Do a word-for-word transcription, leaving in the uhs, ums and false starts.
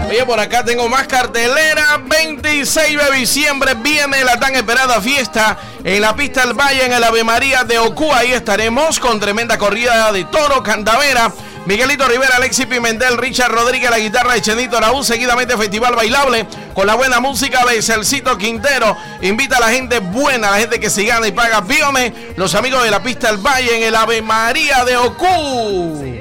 Oye, por acá tengo más cartelera. veintiséis de diciembre viene la tan esperada fiesta en la pista del Valle, en el Ave María de Ocu. Ahí estaremos con tremenda corrida de toro, candavera. Miguelito Rivera, Alexis Pimentel, Richard Rodríguez, la guitarra de Chenito Araúz. Seguidamente festival bailable con la buena música de Celcito Quintero. Invita a la gente buena, a la gente que se gana y paga. Fíjame, los amigos de la pista del Valle en el Ave María de Ocu.